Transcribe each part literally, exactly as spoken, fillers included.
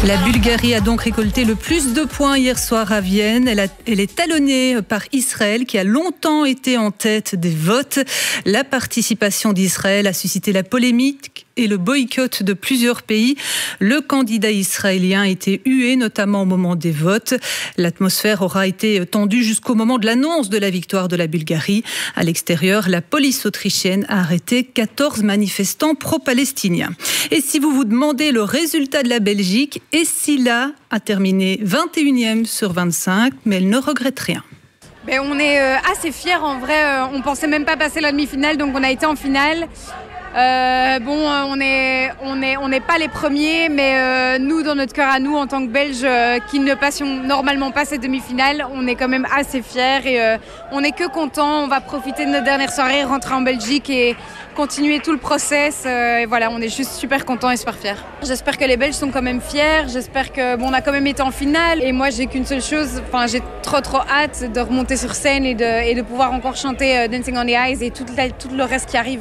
La Bulgarie a donc récolté le plus de points hier soir à Vienne. Elle, a, elle est talonnée par Israël qui a longtemps été en tête des votes. La participation d'Israël a suscité la polémique et le boycott de plusieurs pays. Le candidat israélien a été hué, notamment au moment des votes. L'atmosphère aura été tendue jusqu'au moment de l'annonce de la victoire de la Bulgarie. À l'extérieur, la police autrichienne a arrêté quatorze manifestants pro-palestiniens. Et si vous vous demandez le résultat de la Belgique, Essila a terminé vingt et unième sur vingt-cinq, mais elle ne regrette rien. Ben on est assez fiers en vrai, on pensait même pas passer la demi-finale, donc on a été en finale. Euh, bon, on est, on est, on n'est pas les premiers, mais euh, nous, dans notre cœur à nous, en tant que Belges, euh, qui ne passions normalement pas cette demi-finale, on est quand même assez fiers et euh, on n'est que contents. On va profiter de notre dernière soirée, rentrer en Belgique et continuer tout le process. Euh, et voilà, on est juste super contents et super fiers. J'espère que les Belges sont quand même fiers. J'espère que bon, on a quand même été en finale. Et moi, j'ai qu'une seule chose. Enfin, j'ai trop trop hâte de remonter sur scène et de, et de pouvoir encore chanter euh, Dancing on the Ice et tout, tout le reste qui arrive.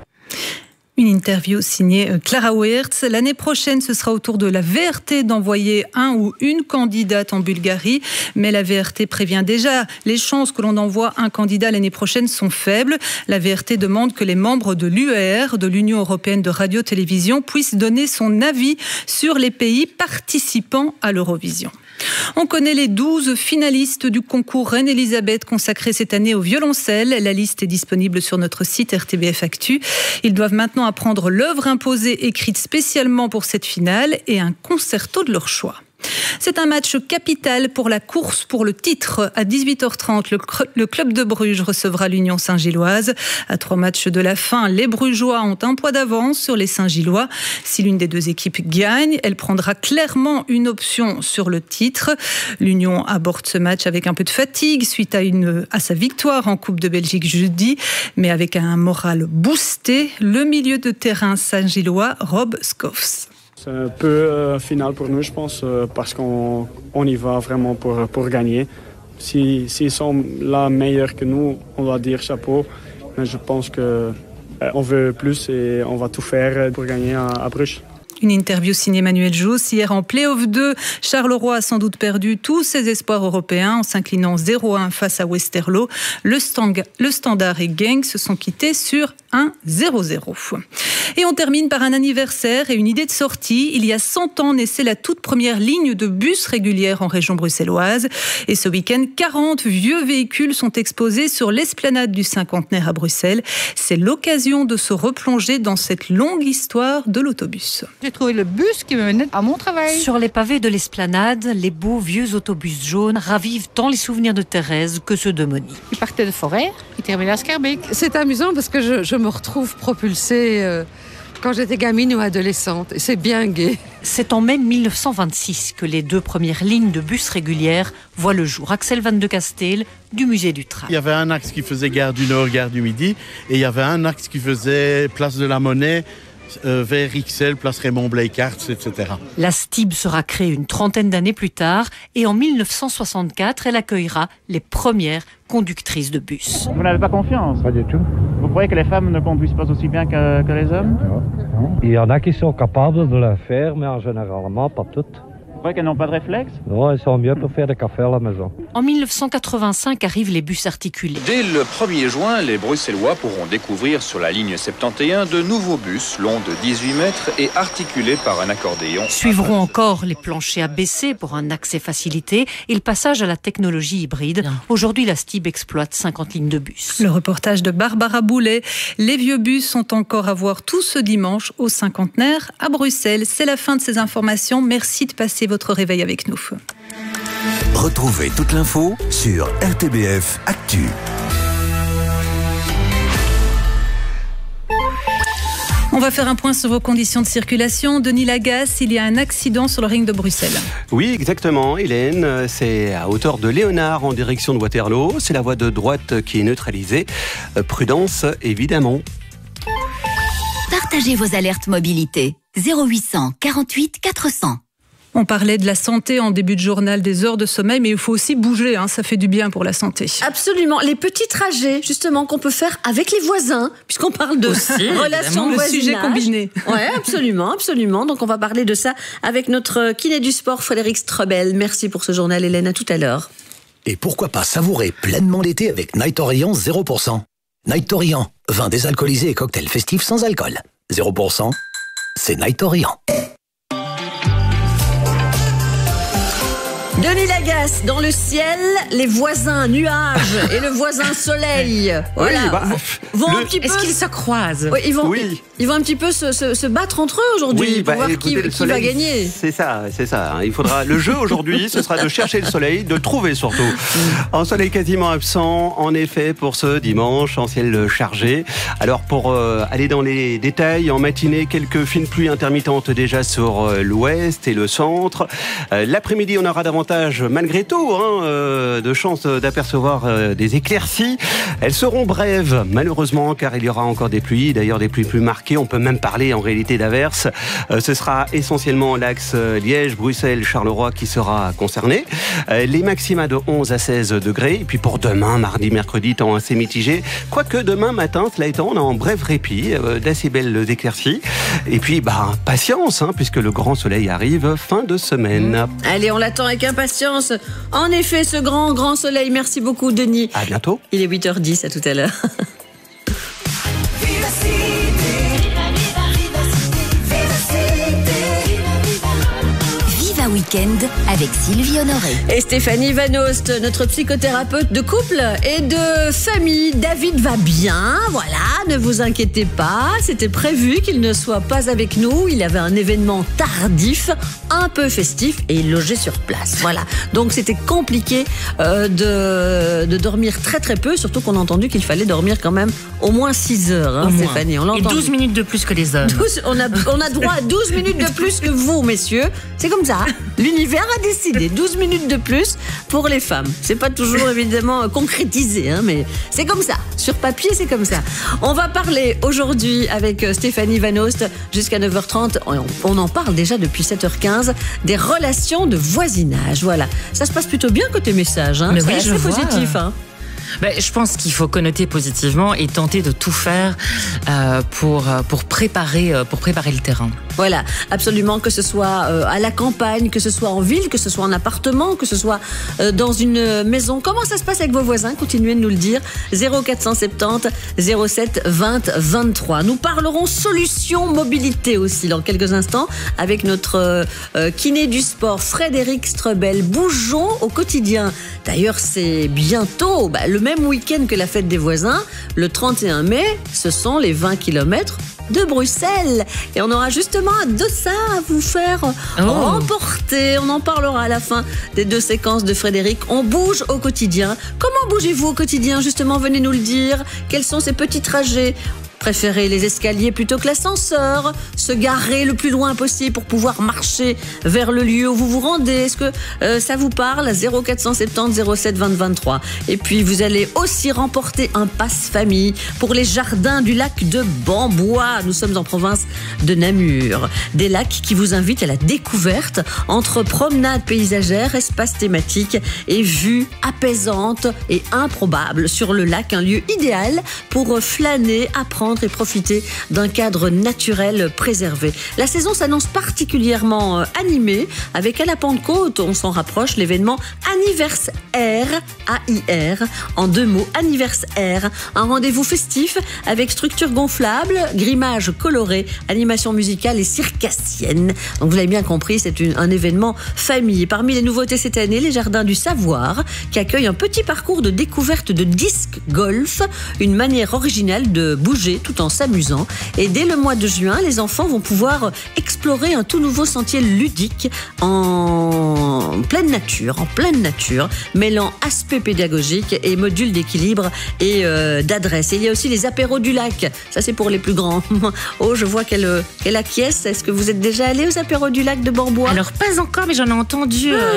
Une interview signée Clara Weerts. L'année prochaine, ce sera au tour de la V R T d'envoyer un ou une candidate en Bulgarie. Mais la V R T prévient déjà, les chances que l'on envoie un candidat l'année prochaine sont faibles. La V R T demande que les membres de l'U E R, de l'Union européenne de radio-télévision, puissent donner son avis sur les pays participant à l'Eurovision. On connaît les douze finalistes du concours Reine-Elisabeth consacré cette année au violoncelle. La liste est disponible sur notre site R T B F Actu. Ils doivent maintenant apprendre l'œuvre imposée écrite spécialement pour cette finale et un concerto de leur choix. C'est un match capital pour la course pour le titre. À dix-huit heures trente, le, le club de Bruges recevra l'Union Saint-Gilloise. À trois matchs de la fin, les Brugeois ont un poids d'avance sur les Saint-Gillois. Si l'une des deux équipes gagne, elle prendra clairement une option sur le titre. L'Union aborde ce match avec un peu de fatigue suite à, une, à sa victoire en Coupe de Belgique jeudi, mais avec un moral boosté. Le milieu de terrain Saint-Gillois, Rob Schoofs. C'est un peu euh, final pour nous, je pense, euh, parce qu'on on y va vraiment pour, pour gagner. Si, s'ils sont là meilleurs que nous, on va dire chapeau. Mais je pense qu'on euh, veut plus et on va tout faire pour gagner à, à Bruges. Une interview signée Manuel Jousse. Hier en Play-off deux, Charleroi a sans doute perdu tous ses espoirs européens en s'inclinant zéro à un face à Westerlo. Le, stang, le Standard et Genk se sont quittés sur un zéro zéro. Et on termine par un anniversaire et une idée de sortie. Il y a cent ans naissait la toute première ligne de bus régulière en région bruxelloise. Et ce week-end, quarante vieux véhicules sont exposés sur l'esplanade du cinquantenaire à Bruxelles. C'est l'occasion de se replonger dans cette longue histoire de l'autobus. J'ai trouvé le bus qui me menait à mon travail. Sur les pavés de l'esplanade, les beaux vieux autobus jaunes ravivent tant les souvenirs de Thérèse que ceux de Monique. Il partait de Forêt, il terminait à Scarbeck. C'est amusant parce que je, je me retrouve propulsée euh, quand j'étais gamine ou adolescente. Et c'est bien gai. C'est en mai mille neuf cent vingt-six que les deux premières lignes de bus régulières voient le jour. Axel Van de Castel du musée du Train. Il y avait un axe qui faisait gare du Nord, gare du Midi, et il y avait un axe qui faisait place de la Monnaie, Euh, vers X L, place Raymond Bleikarts, et cetera. La S T I B sera créée une trentaine d'années plus tard et en mille neuf cent soixante-quatre, elle accueillera les premières conductrices de bus. Vous n'avez pas confiance? Pas du tout. Vous croyez que les femmes ne conduisent pas aussi bien que, que les hommes? Non, non. Il y en a qui sont capables de le faire, mais en généralement pas toutes. Vous croyez qu'elles n'ont pas de réflexe? Non, elles sont mieux pour faire des cafés à la maison. En mille neuf cent quatre-vingt-cinq arrivent les bus articulés. Dès le premier juin, les Bruxellois pourront découvrir sur la ligne soixante et onze de nouveaux bus longs de dix-huit mètres et articulés par un accordéon. Suivront encore les planchers abaissés pour un accès facilité et le passage à la technologie hybride. Aujourd'hui, la S T I B exploite cinquante lignes de bus. Le reportage de Barbara Boulet. Les vieux bus sont encore à voir tout ce dimanche au cinquantenaire à Bruxelles. C'est la fin de ces informations. Merci de passer votre réveil avec nous. Retrouvez toute l'info sur R T B F Actu. On va faire un point sur vos conditions de circulation. Denis Lagasse, il y a un accident sur le ring de Bruxelles. Oui, exactement, Hélène. C'est à hauteur de Léonard en direction de Waterloo. C'est la voie de droite qui est neutralisée. Prudence, évidemment. Partagez vos alertes mobilité. zéro huit cent quarante-huit quatre cents. On parlait de la santé en début de journal, des heures de sommeil, mais il faut aussi bouger, hein, ça fait du bien pour la santé. Absolument, les petits trajets justement qu'on peut faire avec les voisins, puisqu'on parle de aussi, relations de le voisinage. sujet combiné. Ouais, absolument, absolument. Donc on va parler de ça avec notre kiné du sport, Frédéric Strobel. Merci pour ce journal, Hélène, à tout à l'heure. Et pourquoi pas savourer pleinement l'été avec Night Orient zéro pour cent. Night Orient, vin désalcoolisé et cocktail festif sans alcool. zéro pour cent, c'est Night Orient. Denis Lagasse, dans le ciel, les voisins nuages et le voisin soleil. Voilà. Oui, bah, vont le... un petit peu... Est-ce qu'ils se croisent? Oui, ils vont, oui. ils vont un petit peu se, se, se battre entre eux aujourd'hui oui, pour bah, voir écoutez, qui, qui soleil, va gagner. C'est ça, c'est ça. Il faudra. Le jeu aujourd'hui, ce sera de chercher le soleil, de le trouver surtout. Un soleil quasiment absent, en effet, pour ce dimanche, en ciel chargé. Alors pour euh, aller dans les détails, en matinée, quelques fines pluies intermittentes déjà sur euh, l'ouest et le centre. Euh, l'après-midi, on aura davantage, malgré tout, Hein, euh, de chances d'apercevoir euh, des éclaircies. Elles seront brèves, malheureusement, car il y aura encore des pluies, d'ailleurs des pluies plus marquées. On peut même parler en réalité d'averses. Euh, ce sera essentiellement l'axe euh, Liège, Bruxelles, Charleroi qui sera concerné. Euh, les maxima de onze à seize degrés. Et puis pour demain, mardi, mercredi, temps assez mitigé. Quoique demain matin, cela étant, on a en bref répit euh, d'assez belles éclaircies. Et puis, bah, patience, hein, puisque le grand soleil arrive fin de semaine. Allez, on l'attend avec impatience. En effet, ce grand, grand soleil. Merci beaucoup, Denis. À bientôt. Il est huit heures dix, à tout à l'heure. Viva Weekend avec Sylvie Honoré. Et Stéphanie Van Oost, notre psychothérapeute de couple et de famille. David va bien, voilà, ne vous inquiétez pas. C'était prévu qu'il ne soit pas avec nous. Il avait un événement tardif, un peu festif, et il logeait sur place. Voilà. Donc c'était compliqué euh, de, de dormir très très peu, surtout qu'on a entendu qu'il fallait dormir quand même au moins six heures, hein, Stéphanie. On et douze minutes de plus que les hommes. douze, on, a, on a droit à douze minutes de plus que vous, messieurs. C'est comme ça. L'univers a décidé douze minutes de plus pour les femmes. C'est pas toujours évidemment concrétisé, hein, mais c'est comme ça. Sur papier, c'est comme ça. On va parler aujourd'hui avec Stéphanie Van Oost jusqu'à neuf heures trente. On en parle déjà depuis sept heures quinze des relations de voisinage. Voilà. Ça se passe plutôt bien côté message. Hein. Mais c'est oui, assez je positif. vois. Hein. Ben, je pense qu'il faut connoter positivement et tenter de tout faire euh, pour, pour, préparer, pour préparer le terrain. Voilà, absolument, que ce soit euh, à la campagne, que ce soit en ville, que ce soit en appartement, que ce soit euh, dans une maison. Comment ça se passe avec vos voisins? Continuez de nous le dire. zéro quatre cent soixante-dix zéro sept vingt vingt-trois. Nous parlerons solutions mobilité aussi dans quelques instants avec notre euh, kiné du sport Frédéric Strobel. Bougeons au quotidien. D'ailleurs, c'est bientôt bah, le même week-end que la fête des voisins. Le trente et un mai, ce sont les vingt kilomètres de Bruxelles. Et on aura justement de ça à vous faire oh. remporter. On en parlera à la fin des deux séquences de Frédéric. On bouge au quotidien. Comment bougez-vous au quotidien? Justement, venez nous le dire. Quels sont ces petits trajets? Préférez les escaliers plutôt que l'ascenseur, se garer le plus loin possible pour pouvoir marcher vers le lieu où vous vous rendez. Est-ce que euh, ça vous parle? Zéro quatre cent soixante-dix zéro sept vingt vingt-trois. Et puis vous allez aussi remporter un passe-famille pour les jardins du lac de Bambois. Nous sommes en province de Namur. Des lacs qui vous invitent à la découverte entre promenades paysagères, espaces thématiques et vues apaisantes et improbables sur le lac. Un lieu idéal pour flâner, apprendre et profiter d'un cadre naturel préservé. La saison s'annonce particulièrement animée avec à la Pentecôte, on s'en rapproche, l'événement Anniversaire, A I R, en deux mots, Anniversaire, un rendez-vous festif avec structures gonflables, grimages colorés, animation musicale et circassienne. Donc vous l'avez bien compris, c'est une, un événement famille. Parmi les nouveautés cette année, les Jardins du Savoir qui accueillent un petit parcours de découverte de disc golf, une manière originale de bouger tout en s'amusant. Et dès le mois de juin, les enfants vont pouvoir explorer un tout nouveau sentier ludique en pleine nature, en pleine nature, mêlant aspect pédagogique et module d'équilibre et euh, d'adresse. Et il y a aussi les apéros du lac. Ça, c'est pour les plus grands. Oh, je vois qu'elle, qu'elle acquiesce. Est-ce que vous êtes déjà allé aux apéros du lac de Bambois? Alors, pas encore, mais j'en ai entendu... Euh...